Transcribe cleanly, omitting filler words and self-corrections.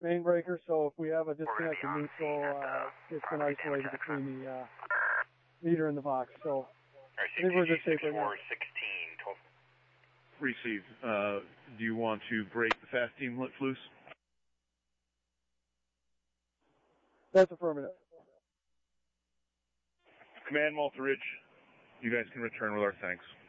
main breaker, so if we have a disconnect in neutral, it's been isolated between the meter and the box. So I think we're in good shape right now. 16, receive. Do you want to break the fast inlet loose? That's affirmative. Command Malta Ridge, you guys can return with our thanks.